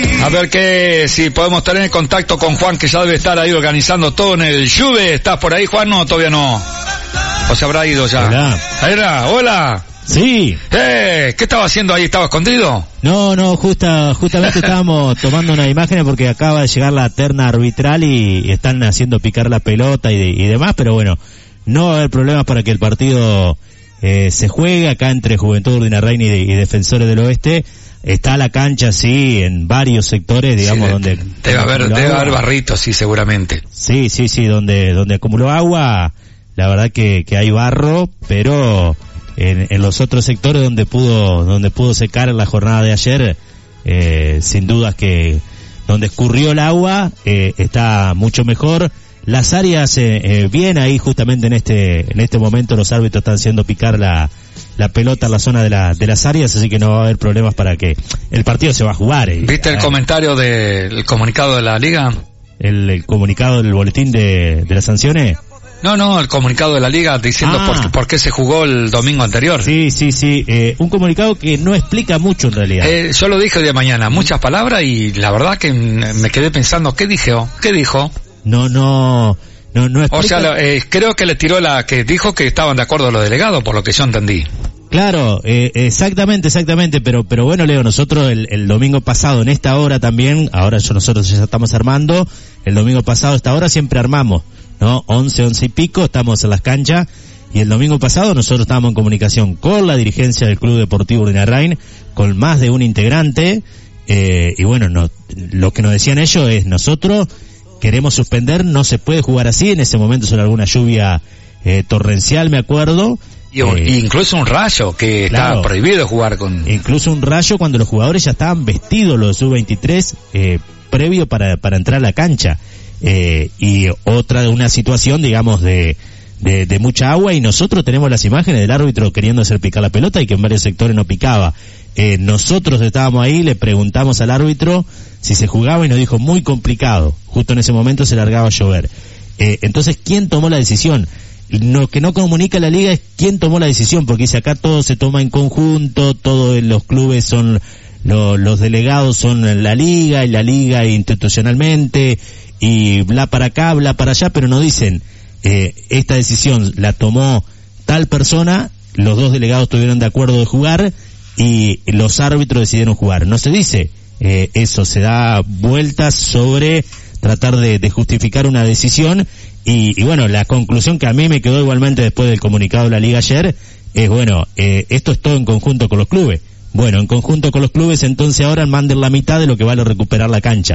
A ver si podemos tener contacto con Juan, que ya debe estar ahí organizando todo en el Juve. ¿Estás por ahí, Juan? No, todavía no. ¿O se habrá ido ya? Hola. Hola. Sí. ¿Qué estaba haciendo ahí? ¿Estaba escondido? No, justamente estábamos tomando una imagen porque acaba de llegar la terna arbitral y están haciendo picar la pelota y demás, pero bueno, no va a haber problemas para que el partido se juegue acá entre Juventud Urdinarrain y Defensores del Oeste. Está la cancha, sí, en varios sectores, digamos, sí, donde... Debe haber barritos, sí, seguramente. Sí, donde acumuló agua, la verdad que hay barro, pero en los otros sectores donde pudo secar en la jornada de ayer, sin dudas que donde escurrió el agua, está mucho mejor. Las áreas, bien ahí justamente en este momento los árbitros están haciendo picar la pelota en la zona de las áreas, así que no va a haber problemas para que el partido se va a jugar. ¿Viste el comentario del comunicado de la Liga? El comunicado del boletín de las sanciones. No, el comunicado de la Liga diciendo por qué se jugó el domingo anterior. Sí. Un comunicado que no explica mucho en realidad. Yo lo dije de mañana, muchas palabras, y la verdad que me quedé pensando, ¿qué dijo? No explica. O sea, creo que le tiró que dijo que estaban de acuerdo los delegados, por lo que yo entendí. Claro, exactamente, pero bueno, Leo, nosotros el domingo pasado en esta hora también, nosotros ya estamos armando, el domingo pasado a esta hora siempre armamos, ¿no? 11 y pico, estamos en las canchas, y el domingo pasado nosotros estábamos en comunicación con la dirigencia del Club Deportivo Urdinarrain, con más de un integrante, y bueno, lo que nos decían ellos es, nosotros queremos suspender, no se puede jugar así, en ese momento sobre alguna lluvia torrencial, me acuerdo. Incluso un rayo, que claro, estaba prohibido jugar con... Incluso un rayo cuando los jugadores ya estaban vestidos, los sub-23, previo para entrar a la cancha. Y una situación, digamos, de mucha agua, y nosotros tenemos las imágenes del árbitro queriendo hacer picar la pelota y que en varios sectores no picaba. Nosotros estábamos ahí, le preguntamos al árbitro si se jugaba y nos dijo muy complicado. Justo en ese momento se largaba a llover. Entonces, ¿quién tomó la decisión? Lo que no comunica la liga es quién tomó la decisión, porque dice acá todo se toma en conjunto, todos los clubes son, los delegados son la liga, y la liga institucionalmente, y bla para acá, bla para allá, pero no dicen, esta decisión la tomó tal persona, los dos delegados estuvieron de acuerdo de jugar, y los árbitros decidieron jugar. No se dice eso, se da vueltas sobre tratar de justificar una decisión. Y bueno, la conclusión que a mí me quedó igualmente después del comunicado de la Liga ayer es, bueno, esto es todo en conjunto con los clubes. Bueno, en conjunto con los clubes, entonces ahora manden la mitad de lo que vale recuperar la cancha.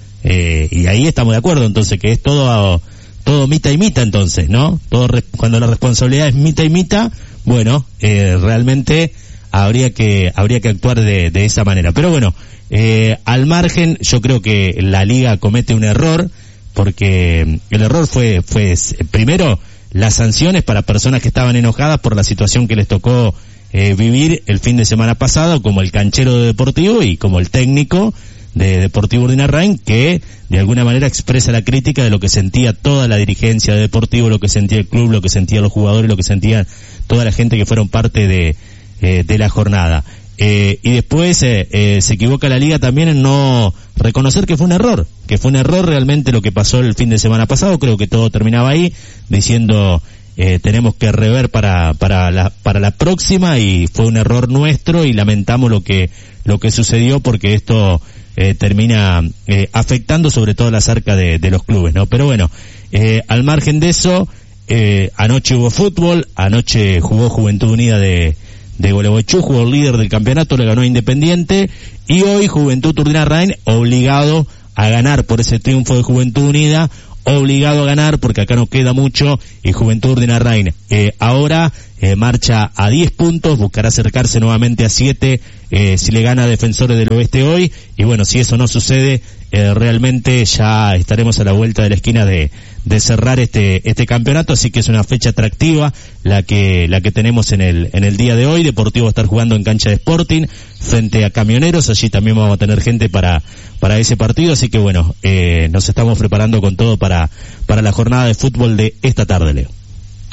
Y ahí estamos de acuerdo, entonces, que es todo mitad y mitad, entonces, ¿no? Cuando la responsabilidad es mitad y mitad, bueno, realmente habría que actuar de esa manera. Pero bueno, al margen, yo creo que la Liga comete un error, porque el error fue primero las sanciones para personas que estaban enojadas por la situación que les tocó vivir el fin de semana pasado, como el canchero de Deportivo y como el técnico de Deportivo Urdinarrain, que de alguna manera expresa la crítica de lo que sentía toda la dirigencia de Deportivo, lo que sentía el club, lo que sentían los jugadores, lo que sentía toda la gente que fueron parte de la jornada. Y después se equivoca la Liga también en no reconocer que fue un error realmente lo que pasó el fin de semana pasado. Creo que todo terminaba ahí, diciendo tenemos que rever para la próxima, y fue un error nuestro y lamentamos lo que sucedió, porque esto termina afectando sobre todo las arcas de los clubes, ¿no? Pero bueno, al margen de eso, anoche hubo fútbol, anoche jugó Juventud Unida de Gualeguaychú, jugó el líder del campeonato, le ganó a Independiente, y hoy Juventud Urdinarrain obligado a ganar por ese triunfo de Juventud Unida, obligado a ganar porque acá no queda mucho, y Juventud Urdinarrain ahora marcha a 10 puntos, buscará acercarse nuevamente a 7 si le gana a Defensores del Oeste hoy, y bueno, si eso no sucede, realmente ya estaremos a la vuelta de la esquina de cerrar este campeonato, así que es una fecha atractiva la que tenemos en el día de hoy. Deportivo va a estar jugando en cancha de Sporting frente a Camioneros, allí también vamos a tener gente para ese partido, así que bueno, nos estamos preparando con todo para la jornada de fútbol de esta tarde, Leo.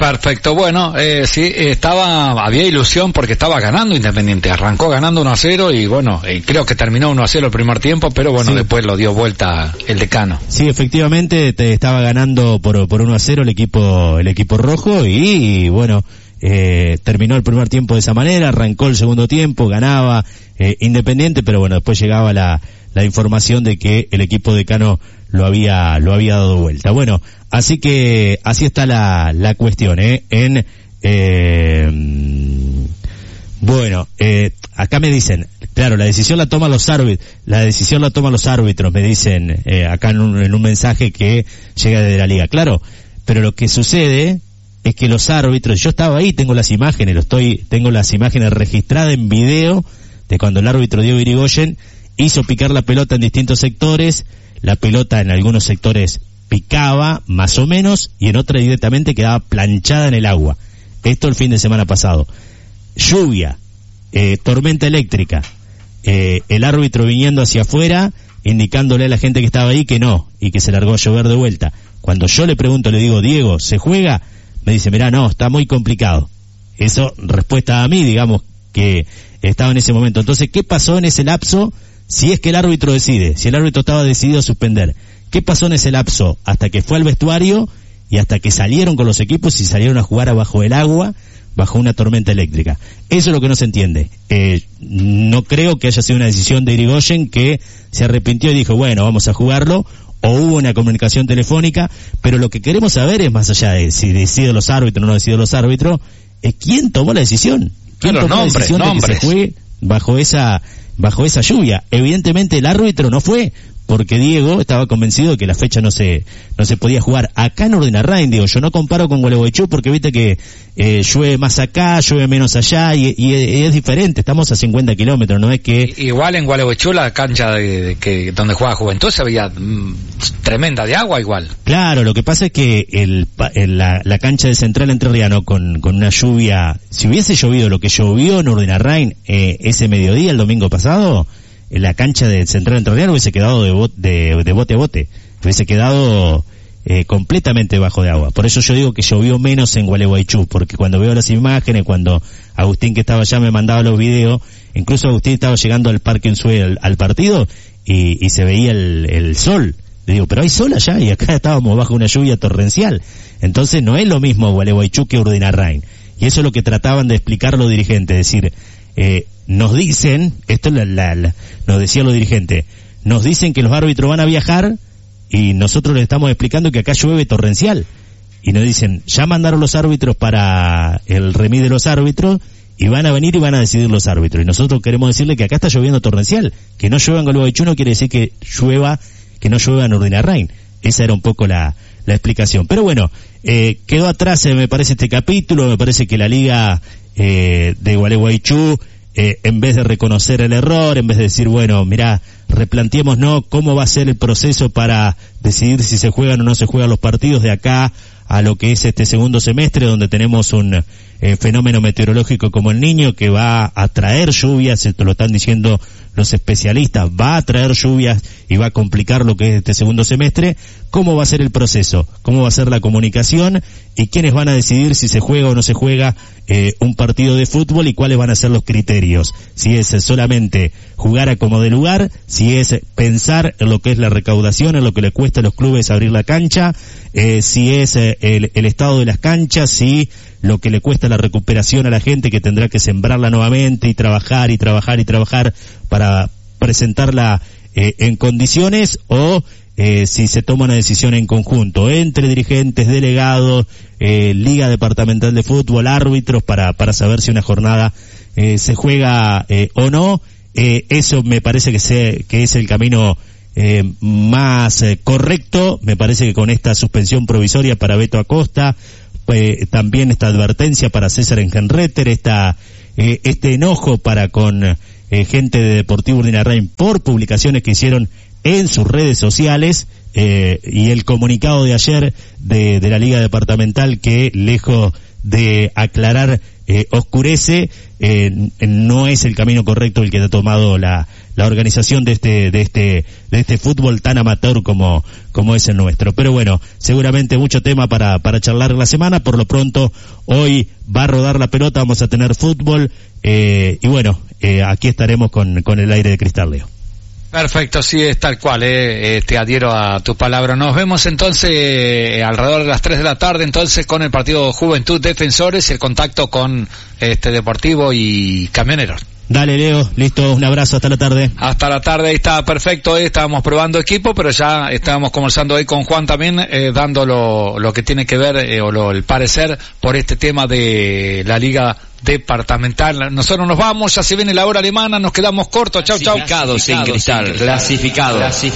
Perfecto, bueno, sí, había ilusión porque estaba ganando Independiente, arrancó ganando 1-0 y bueno, creo que terminó 1-0 el primer tiempo, pero bueno, sí, después lo dio vuelta el decano. Sí, efectivamente, estaba ganando por 1-0 el equipo rojo y bueno, terminó el primer tiempo de esa manera, arrancó el segundo tiempo, ganaba Independiente, pero bueno, después llegaba la información de que el equipo decano lo había dado vuelta. Bueno, así está la cuestión, bueno, acá me dicen, claro, la decisión la toman los árbitros, me dicen acá en un mensaje que llega desde la liga. Claro, pero lo que sucede es que los árbitros, yo estaba ahí, tengo las imágenes registradas en video de cuando el árbitro Diego Irigoyen hizo picar la pelota en distintos sectores. La pelota en algunos sectores picaba, más o menos, y en otras directamente quedaba planchada en el agua. Esto el fin de semana pasado. Lluvia, tormenta eléctrica, el árbitro viniendo hacia afuera, indicándole a la gente que estaba ahí que no, y que se largó a llover de vuelta. Cuando yo le pregunto, le digo, Diego, ¿se juega? Me dice, mirá, no, está muy complicado. Eso, respuesta a mí, digamos, que estaba en ese momento. Entonces, ¿qué pasó en ese lapso? Si es que el árbitro decide, si el árbitro estaba decidido a suspender, ¿qué pasó en ese lapso? Hasta que fue al vestuario y hasta que salieron con los equipos y salieron a jugar abajo el agua, bajo una tormenta eléctrica. Eso es lo que no se entiende. No creo que haya sido una decisión de Irigoyen que se arrepintió y dijo, bueno, vamos a jugarlo, o hubo una comunicación telefónica, pero lo que queremos saber es, más allá de si deciden los árbitros o no deciden los árbitros, es quién tomó la decisión. ¿Quién tomó la decisión de que se juegue bajo esa lluvia? Evidentemente el árbitro no fue, porque Diego estaba convencido de que la fecha no se podía jugar. Acá en Urdenarrain, digo, yo no comparo con Gualeguaychú porque viste que llueve más acá, llueve menos allá y es diferente, estamos a 50 kilómetros, no es que... Igual en Gualeguaychú la cancha donde juega Juventud se veía tremenda de agua igual. Claro, lo que pasa es que la cancha de Central Entrerriano con una lluvia, si hubiese llovido lo que llovió en Urdenarrain ese mediodía el domingo pasado, la cancha de Central Entrerriano hubiese quedado de bote a bote, hubiese quedado completamente bajo de agua. Por eso yo digo que llovió menos en Gualeguaychú, porque cuando veo las imágenes, cuando Agustín que estaba allá me mandaba los videos, incluso Agustín estaba llegando al Parque Unzué al partido y se veía el sol. Le digo, pero hay sol allá y acá estábamos bajo una lluvia torrencial. Entonces no es lo mismo Gualeguaychú que Urdenarrain. Y eso es lo que trataban de explicar los dirigentes, es decir, nos dicen, esto nos decían los dirigentes, nos dicen que los árbitros van a viajar y nosotros les estamos explicando que acá llueve torrencial. Y nos dicen, ya mandaron los árbitros para el remis de los árbitros y van a venir y van a decidir los árbitros. Y nosotros queremos decirle que acá está lloviendo torrencial. Que no llueva en Gualeguaychú no quiere decir que no llueva en Urdenarrain. Esa era un poco la explicación. Pero bueno, quedó atrás, me parece, este capítulo. Me parece que la liga de Gualeguaychú, en vez de reconocer el error, en vez de decir, bueno, mirá, replanteémonos cómo va a ser el proceso para decidir si se juegan o no se juegan los partidos de acá a lo que es este segundo semestre, donde tenemos un fenómeno meteorológico como el Niño que va a traer lluvias, esto lo están diciendo los especialistas, va a traer lluvias y va a complicar lo que es este segundo semestre. ¿Cómo va a ser el proceso? ¿Cómo va a ser la comunicación? ¿Y quiénes van a decidir si se juega o no se juega un partido de fútbol y cuáles van a ser los criterios? Si es solamente jugar a como de lugar, si es pensar en lo que es la recaudación, en lo que le cuesta a los clubes abrir la cancha, si es el estado de las canchas, si lo que le cuesta la recuperación a la gente que tendrá que sembrarla nuevamente y trabajar para presentarla en condiciones, o si se toma una decisión en conjunto entre dirigentes, delegados, Liga Departamental de Fútbol, árbitros, para saber si una jornada se juega o no. Eso me parece que es el camino más correcto. Me parece que con esta suspensión provisoria para Beto Acosta, también esta advertencia para César Engenreter, este enojo para con gente de Deportivo Urdenarrain por publicaciones que hicieron en sus redes sociales, y el comunicado de ayer de la Liga Departamental que, lejos de aclarar, oscurece, no es el camino correcto el que ha tomado la la organización de este fútbol tan amateur como es el nuestro. Pero bueno, seguramente mucho tema para charlar en la semana. Por lo pronto, hoy va a rodar la pelota, vamos a tener fútbol, y bueno, aquí estaremos con el aire de cristal, Leo. Perfecto, sí, es tal cual, te adhiero a tu palabra. Nos vemos entonces alrededor de las 3 de la tarde, entonces, con el partido Juventud Defensores, el contacto con Deportivo y Camioneros. Dale, Leo, listo, un abrazo, hasta la tarde. Hasta la tarde, ahí está perfecto, estábamos probando equipo, pero ya estábamos conversando hoy con Juan también, dando lo que tiene que ver, el parecer por este tema de la Liga Departamental. Nosotros nos vamos, ya se viene la hora alemana, nos quedamos cortos, chau. Clasificados en Cristal, clasificado.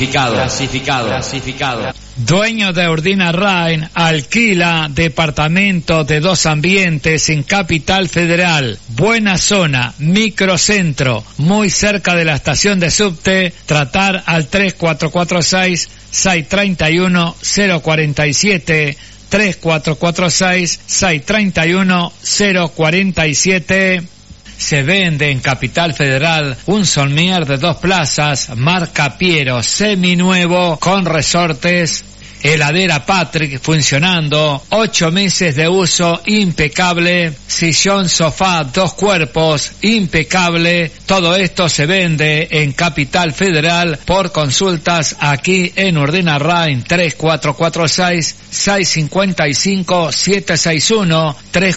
Dueño de Ordina Rhein, alquila departamento de 2 ambientes en Capital Federal, buena zona, microcentro, muy cerca de la estación de subte. Tratar al 3446-631-047, 3446-631-047. Se vende en Capital Federal un Solmier de 2 plazas, marca Piero, seminuevo, con resortes. Heladera Patrick funcionando, 8 meses de uso, impecable. Sillón sofá 2 cuerpos, impecable. Todo esto se vende en Capital Federal. Por consultas aquí en Ordina Rhein, 3446-655-761,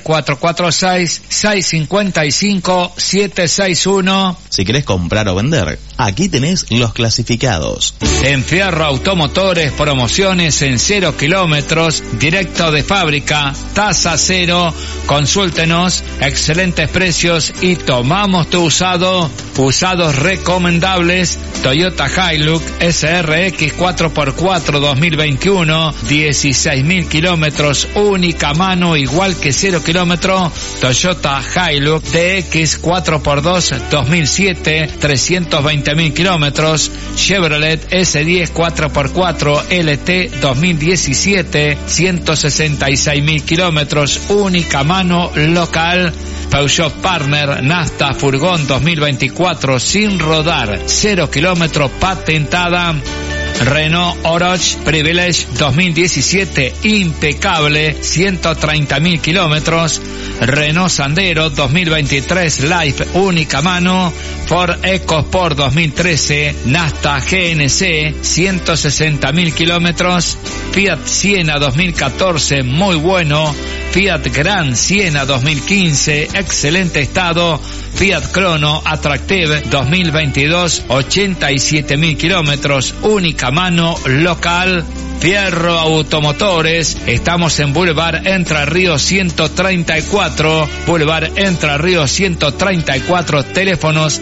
3446-655-761. Si querés comprar o vender, aquí tenés los clasificados. En Fierro Automotores, promociones en 0 kilómetros, directo de fábrica, tasa 0. Consúltenos, excelentes precios y tomamos tu usado. Usados recomendables: Toyota Hilux SRX 4x4 2021, 16.000 kilómetros, única mano, igual que 0 kilómetros. Toyota Hilux DX 4x2 2007, 320.000 kilómetros. Chevrolet S10 4x4 LT 2017, 166.000 kilómetros, única mano, local. Peugeot Partner Nasta Furgón 2024, sin rodar, 0 kilómetros, patentada. Renault Oroch Privilege 2017, impecable, 130.000 kilómetros. Renault Sandero 2023 Life, única mano. Ford EcoSport 2013 Nasta GNC, 160.000 kilómetros. Fiat Siena 2014, muy bueno. Fiat Gran Siena 2015, excelente estado. Fiat Crono Attractive 2022, 87.000 kilómetros, única mano, local. Fierro Automotores, estamos en Boulevard Entre Ríos 134, Boulevard Entre Ríos 134, teléfonos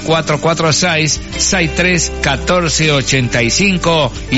3446-631485 y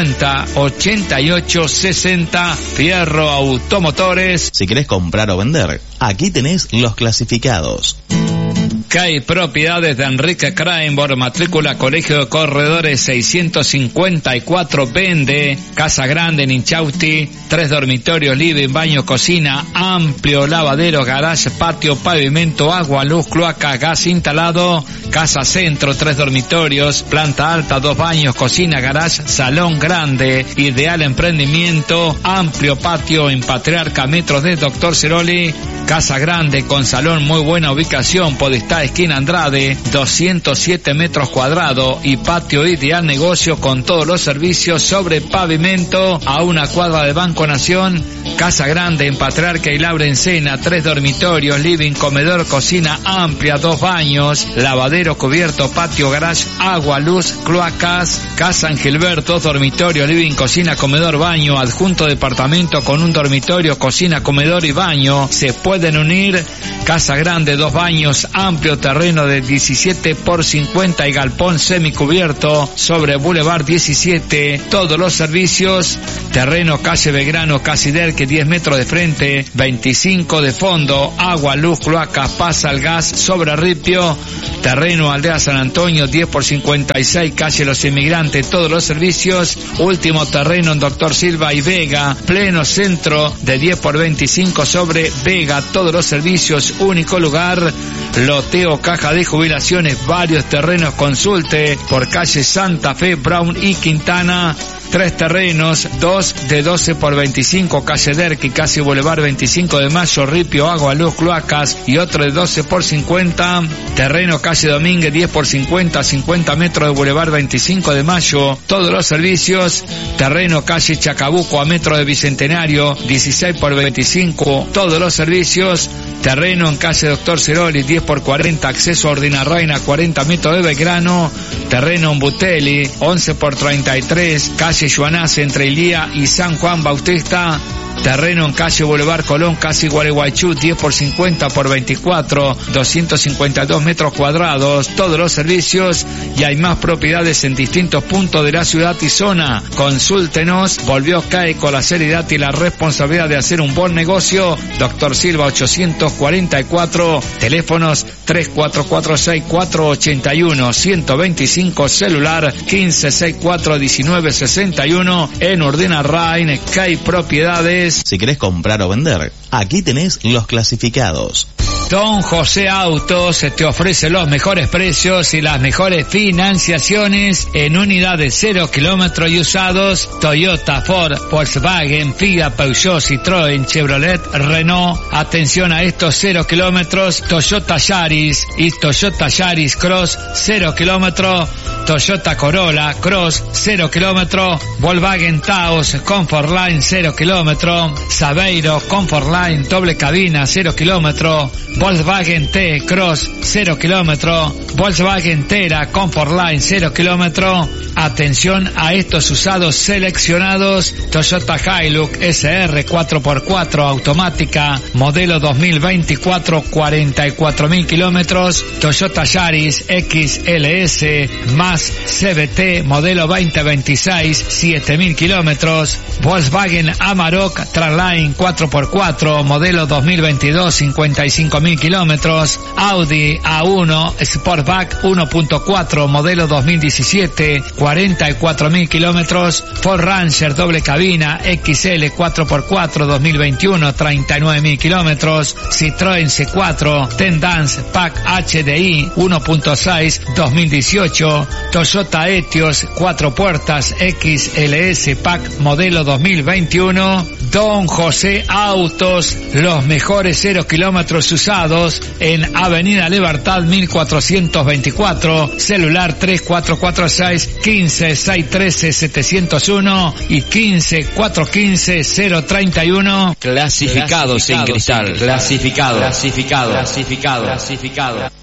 508860. Fierro Automotores. Si querés comprar o vender, aquí tenés los clasificados. CAI Propiedades de Enrique Krainborg, matrícula Colegio de Corredores 654, vende. Casa grande en Inchausti, 3 dormitorios, living, baño, cocina, amplio lavadero, garage, patio, pavimento, agua, luz, cloaca, gas instalado. Casa centro, 3 dormitorios, planta alta, 2 baños, cocina, garage, salón grande, ideal emprendimiento, amplio patio en Patriarca, metros de Doctor Ceroli. Casa grande con salón, muy buena ubicación, Podestá, esquina Andrade, 207 metros cuadrados y patio ideal, negocio con todos los servicios sobre pavimento, a 1 cuadra de Banco Nación. Casa grande en Patriarca y Laurencena, 3 dormitorios, living, comedor, cocina amplia, 2 baños, lavadero cubierto, patio, garage, agua, luz, cloacas. Casa en Gilberto, 2 dormitorios, living, cocina, comedor, baño, adjunto departamento con un dormitorio, cocina, comedor y baño. Se pueden unir. Casa grande, 2 baños, amplio terreno de 17 por 50 y galpón semicubierto sobre Boulevard 17. Todos los servicios. Terreno calle Belgrano, Casider, que 10 metros de frente, 25 de fondo, agua, luz, cloaca, pasa el gas sobre Ripio. Terreno Aldea San Antonio, 10 por 56, calle Los Inmigrantes, todos los servicios. Último terreno en Doctor Silva y Vega, pleno centro de 10 por 25 sobre Vega, todos los servicios, único lugar. Lote parqueo, caja de jubilaciones, varios terrenos. Consulte por calle Santa Fe, Brown y Quintana. 3 terrenos, 2 de 12 por 25, calle Derqui, casi Boulevard 25 de Mayo, Ripio, Agua, Luz, Cloacas, y otro de 12 por 50, terreno calle Domínguez, 10 por 50, 50 metros de Boulevard 25 de Mayo, todos los servicios, terreno calle Chacabuco, a metro de Bicentenario, 16 por 25, todos los servicios, terreno en calle Doctor Ceroli, 10 por 40, acceso a Ordina Reina, 40 metros de Belgrano, terreno en Butelli, 11 por 33, calle Juanás entre Ilía y San Juan Bautista, terreno en calle Boulevard Colón, casi Gualeguaychú, 10 por 50 por 24, 252 metros cuadrados, todos los servicios, y hay más propiedades en distintos puntos de la ciudad y zona. Consúltenos. Volvió CAE con la seriedad y la responsabilidad de hacer un buen negocio. Doctor Silva 844, teléfonos 3446-481, 125, celular 1564-1961, en Ordina Rain, CAE Propiedades. Si querés comprar o vender, aquí tenés los clasificados. Don José Autos te ofrece los mejores precios y las mejores financiaciones en unidades 0 kilómetros y usados: Toyota, Ford, Volkswagen, Fiat, Peugeot, Citroën, Chevrolet, Renault. Atención a estos 0 kilómetros: Toyota Yaris y Toyota Yaris Cross 0 kilómetros, Toyota Corolla Cross 0 kilómetros, Volkswagen Taos Comfort Line 0 kilómetros, Saveiro Comfort Line doble cabina 0 kilómetros, Volkswagen T Cross 0 kilómetros, Volkswagen Tera Comfort Line 0 kilómetros. Atención a estos usados seleccionados: Toyota Hilux SR 4x4 automática, modelo 2024, 44.000 kilómetros, Toyota Yaris XLS más CVT, modelo 2026, 7.000 kilómetros, Volkswagen Amarok Trendline 4x4, modelo 2022, 55.000 kilómetros, Audi A1 Sportback 1.4, modelo 2017, 44.000 kilómetros, Ford Ranger doble cabina XL 4x4 2021, 39.000 kilómetros, Citroën C4 Tendance Pack HDI 1.6 2018, Toyota Etios 4 puertas XLS Pack modelo 2021. Don José Autos, los mejores 0 kilómetros usados en Avenida Libertad 1424, celular 3446-15-613-701 y 15-415-031. Clasificados en cristal. Clasificado.